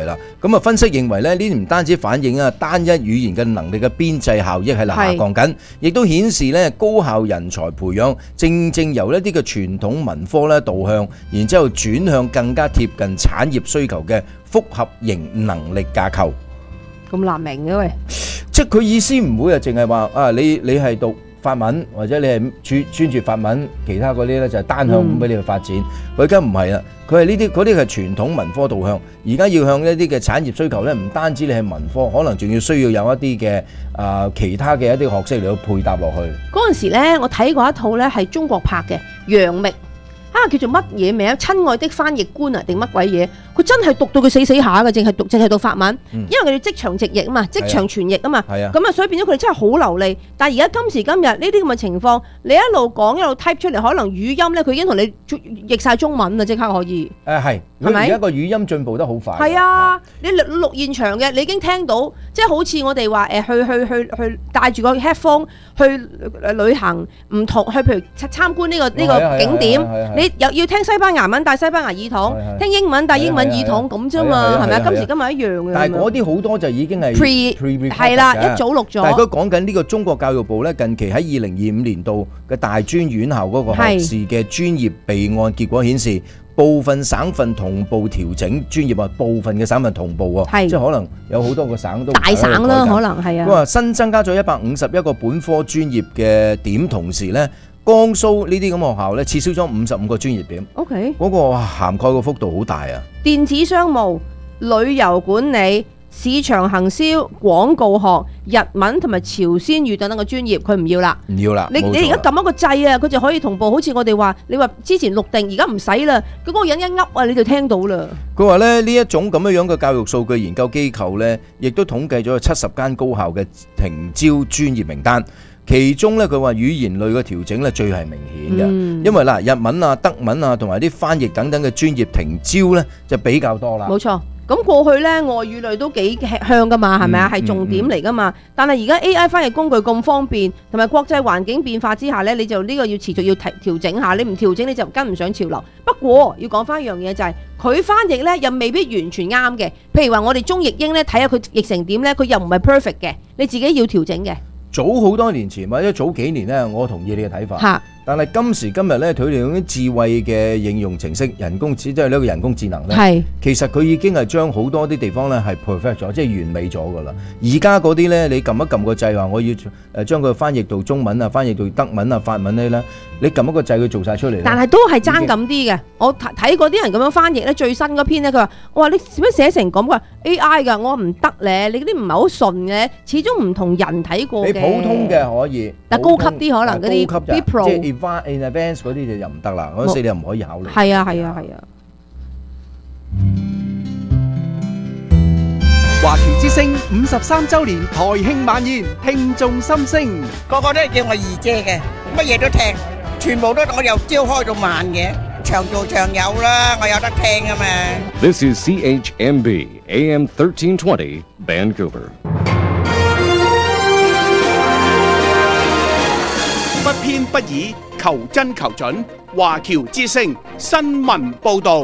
啦。咁啊，分析認為咧，呢啲唔單止反映單一語言嘅能力嘅邊際效益係下降緊，亦都顯示咧高效人才培養正由一啲嘅傳統文科咧導向，然之後轉向更加貼近產業需求嘅複合型能力架構。 咁難明嘅喂， 即係佢意思唔會淨係話你係讀法文或者你係專注法文，其他嗰啲咧就係單向咁俾你去發展。佢而家唔係啦，佢係呢啲嗰啲係傳統文科導向，而家要向一啲嘅產業需求咧，唔單止你係文科，可能仲要需要有一啲嘅其他嘅一啲學識嚟到配搭落去。 嗰陣時咧，我睇過一套咧係中國拍嘅楊冪叫做乜嘢名？親愛的翻譯官啊，定乜鬼嘢？佢真係讀到佢死下嘅，淨係讀法文，因為佢哋即場直譯啊嘛，即場傳譯啊嘛，咁所以變咗佢哋真係好流利。但係而家今時今日呢啲咁嘅情況，你一路講一路 type 出嚟，可能語音咧佢已經同你譯晒中文啦，即刻可以。係咪？而家個語音進步得好快。 係啊，你錄現場嘅，你已經聽到，即係好似我哋話去帶住個 headphone 去旅行，唔同去譬如參觀呢個景點，你又要聽西班牙文帶西班牙耳筒，聽英文帶英文耳筒咁啫嘛，係咪啊？今時今日一樣嘅。 但係嗰啲好多就已經係 pre 係啦，一早錄咗。 但係佢講緊呢個中國教育部咧，近期喺2025年度嘅大專院校嗰個學士嘅專業備案結果顯示，部分省份同步調整專業啊，部分嘅省份同步喎，即係可能有好多個省都大省啦，可能係啊。 佢話新增加咗151個本科專業嘅點，同時咧，江蘇呢啲咁嘅學校咧，撤銷咗55個專業點。 OK， 嗰個涵蓋個幅度好大啊！ 電子商務、旅遊管理、市場行銷、廣告學、日文同埋朝鮮語等等嘅專業，佢唔要啦。 唔要啦！ 你而家撳一個掣啊，佢就可以同步。好似我哋話，你話之前錄定，而家唔使啦。佢嗰個人一噏啊，你就聽到啦。 佢話咧，呢一種咁樣嘅教育數據研究機構咧，亦都統計咗70間高校嘅停招專業名單。其中咧，佢話語言類嘅調整咧最係明顯嘅，因為嗱日文啊、德文啊同埋啲翻譯等等嘅專業停招咧就比較多啦。 冇錯，咁過去咧外語類都幾吃香噶嘛，係咪啊？係重點嚟噶嘛。但係而家 AI 翻譯工具咁方便，同埋國際環境變化之下咧，你就呢個要持續要調整下，你唔調整你就跟唔上潮流。不過要講翻一樣嘢就係，佢翻譯咧又未必完全啱嘅。譬如話我哋中譯英咧，睇下佢譯成點咧，佢又唔係 perfect 嘅，你自己要調整嘅。 早好多年前或者早幾年咧，我同意你嘅睇法。但係今時今日咧，佢哋用啲智慧嘅應用程式，人工智即係呢個人工智能咧，其實佢已經係將好多啲地方咧係 perfect 咗，即係完美咗㗎啦。而家嗰啲咧，你撳一撳個掣話我要將佢翻譯到中文啊，翻譯到德文啊、法文咧，你撳一個掣佢做晒出嚟。 但係都係爭咁啲嘅。我睇過啲人咁樣翻譯咧，最新嗰篇咧，佢話：我話你點解寫成咁㗎 AI 㗎？我話唔得咧，你嗰啲唔係好順嘅，始終唔同人睇過嘅。 你普通嘅可以， 但高級啲可能嗰啲 Pro 即係 in advance 嗰啲就唔得啦，嗰啲你又唔可以考慮。 係啊。 華僑之聲53週年台慶晚宴，聽眾心聲， 個個都係叫我二姐嘅，乜嘢都聽，全部都我由朝開到晚嘅，長做長有啦，我有得聽啊嘛。 This is CHMB AM 1320 Vancouver。 不偏不倚，求真求準。華僑之聲新聞報導。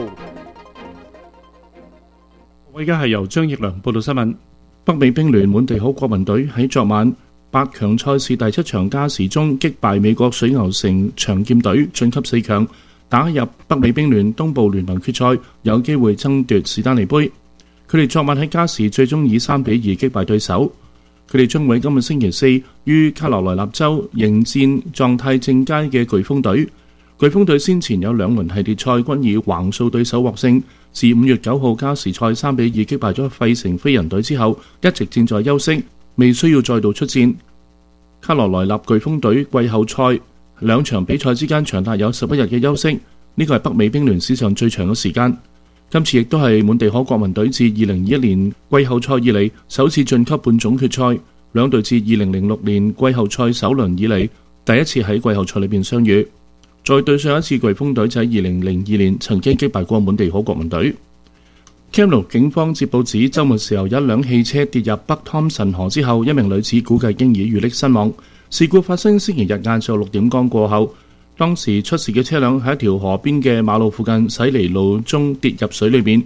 而家係由張奕良報道新聞。北美冰聯滿地可國民隊喺昨晚8強賽事第7場加時中擊敗美國水牛城長劍隊，晉級4強，打入北美冰聯東部聯盟決賽，有機會爭奪史丹尼杯。佢哋昨晚喺加時最終以3-2擊敗對手。佢哋將會今個星期4於卡羅來納州迎戰狀態正佳嘅颶風隊。颶風隊先前有2輪系列賽均以橫掃對手獲勝，自5月9號加時賽3-2擊敗咗費城飛人隊之後，一直正在休息，未需要再度出戰。卡羅來納颶風隊季後賽2場比賽之間長達有11日嘅休息，呢個係北美冰聯史上最長嘅時間。今次亦都係滿地可國民隊自2021年季後賽以嚟首次晉級半總決賽，兩隊自2006年季後賽首輪以嚟第一次喺季後賽裏邊相遇。再對上一次颶風隊就喺2002年曾經擊敗過滿地可國民隊。Kamloops 警方接報指，週末時候有一輛汽車跌入北湯臣河之後，一名女子估計經已遇溺身亡。事故發生星期日晏晝6點剛過後，當時出事嘅車輛喺一條河邊嘅馬路附近駛離路中跌入水裏面，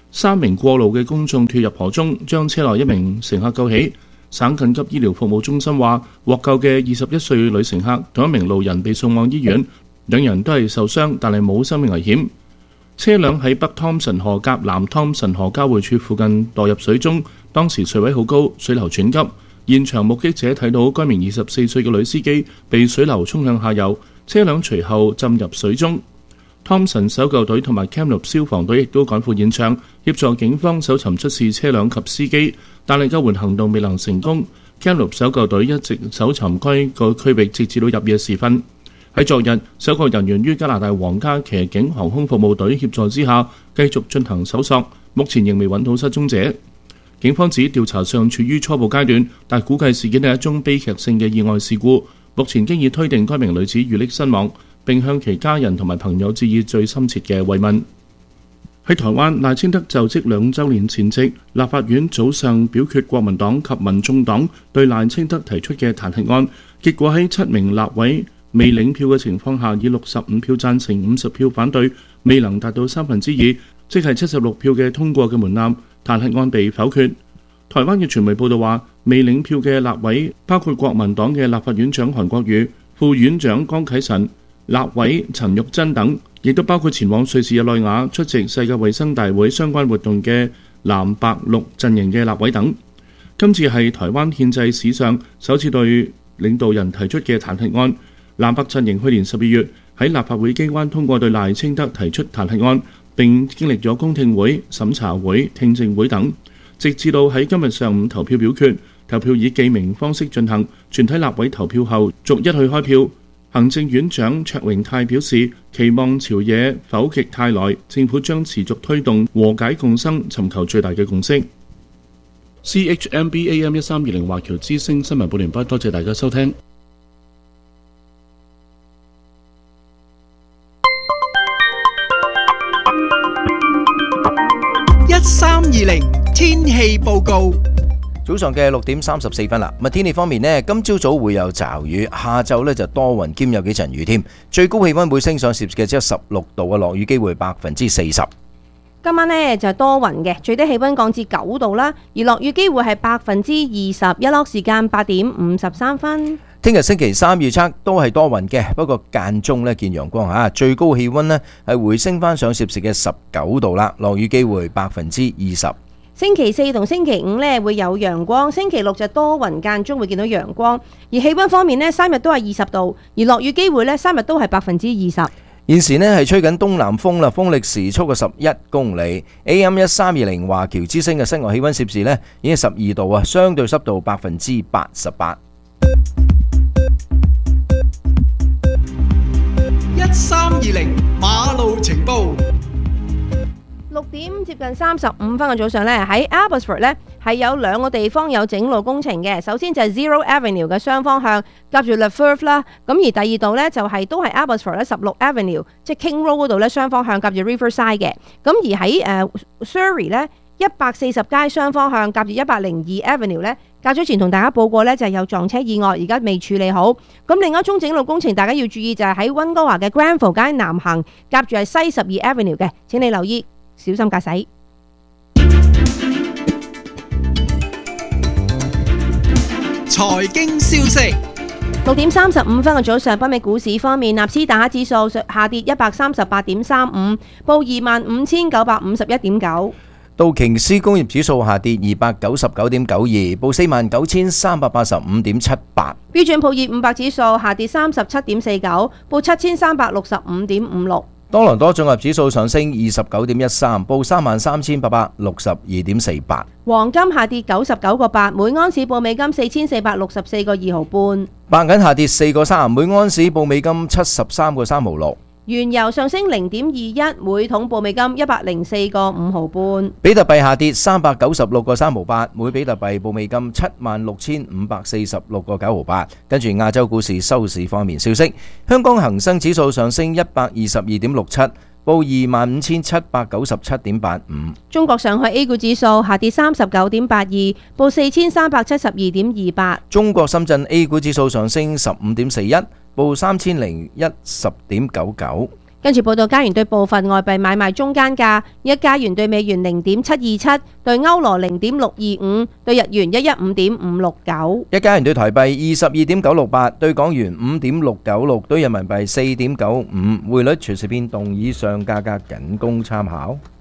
3名過路嘅公眾跳入河中，將車內1名乘客救起。省緊急醫療服務中心話，獲救嘅21歲女乘客同1名路人被送往醫院，兩人都係受傷，但係冇生命危險。車輛喺北湯臣河夾南湯臣河交匯處附近墮入水中，當時水位好高，水流湍急。現場目擊者睇到該名24歲嘅女司機被水流沖向下游，車輛隨後浸入水中。湯臣搜救隊同埋 Kamloops 消防隊亦都趕赴現場，協助警方搜尋出事車輛及司機，但係救援行動未能成功。Kamloops 搜救隊一直搜尋該個區域，直至到入夜時分。喺昨日，搜救人員於加拿大皇家騎警航空服務隊協助之下，繼續進行搜索，目前仍未揾到失蹤者。警方指調查尚處於初步階段，但估計事件係一宗悲劇性嘅意外事故。目前經已推定該名女子遇溺身亡，並向其家人同埋朋友致以最深切嘅慰問。喺台灣，賴清德就職2週年前夕，立法院早上表決國民黨及民眾黨對賴清德提出嘅彈劾案，結果喺7名立委未領票嘅情況下，以65票贊成50票反對，未能達到2/3，即係76票嘅通過嘅門檻，彈劾案被否決。台灣嘅傳媒報道話，未領票嘅立委包括國民黨嘅立法院長韓國瑜、副院長江啟臣、立委陳玉珍等，亦都包括前往瑞士日內瓦出席世界衛生大會相關活動嘅藍白綠陣營嘅立委等。今次係台灣憲制史上首次對領導人提出嘅彈劾案。藍白陣營去年12月喺立法會機關通過對賴清德提出彈劾案，並經歷咗公聽會、審查會、聽證會等，直至到喺今日上午投票表決。投票以記名方式進行，全體立委投票後逐一去開票。行政院長卓榮泰表示，期望朝野否極泰來，政府將持續推動和解共生，尋求最大嘅共識。CHMB AM 1320華僑之聲新聞報完畢，多謝大家收聽。 1320天氣報告。 早上嘅6點34分啦。咁天氣方面呢，今朝早會有驟雨，下晝呢就多雲兼有幾陣雨添。最高氣溫會升上攝氏嘅只有16度嘅，落雨機會40%。 今晚呢就多雲嘅，最低氣溫降至9度啦，而落雨機會係20%，日落時間8點53分。 聽日星期3預測都係多雲嘅，不過間中呢見陽光嚇，最高氣溫呢係回升翻上攝氏嘅19度啦，落雨機會20%。 星期4同星期5呢會有陽光，星期6就多雲間中會見到陽光，而氣溫方面呢3日都係20度，而落雨機會呢3日都係20%。 現時呢係吹緊東南風啦，風力時速嘅11公里。AM 1320華僑之聲嘅室外氣溫攝氏呢已經12度啊，相對濕度88%。 1320馬路情報。 6點接近35分嘅早上呢，喺 Abbotsford 呢係有2個地方有整路工程嘅。首先就係 Zero Avenue 嘅雙方向夾住 Lefevre 啦，咁而第二度呢就係都係 Abbotsford 咧16 Avenue， 即係 King Road 嗰度呢雙方向夾住 Riverside 嘅。咁而喺Surrey 呢140街雙方向夾住102 Avenue 呢，較早前同大家報過呢就係有撞車意外，而家未處理好。咁另一宗整路工程大家要注意就係喺溫哥華嘅 Granville 街南行夾住係西12 Avenue 嘅，請你留意。小心駕駛。 財經消息。 6點35分嘅早上，北美股市方面，納斯達克指數下跌138.35，報25,951.9。 道瓊斯工業指數下跌299.92，報49,385.78。 標準普爾500指數下跌37.49，報7,365.56。 多倫多綜合指數上升29.13，報33,862.48。 黃金下跌99個8，每安士報美金4,464個2毫半。 白銀下跌4個3，每安士報美金73個3毫6。 原油上升0.21，每桶報美金104個5毫半。 比特幣下跌396個3毫8，每比特幣報美金76,546個9毫8。跟住亞洲股市收市方面消息，香港恒生指數上升122.67，報25,797.85。 中國上海 A 股指數下跌39.82，報4,372.28。 中國深圳 A 股指數上升15.41，報3010.10.99。 跟住報道加元對部分外幣買賣中間價：一加元對美元0.727，對歐羅0.625，對日元115.569。 一加元對台幣22.968，對港元5.696，對人民幣4.95。匯率隨時變動，以上價格僅供參考。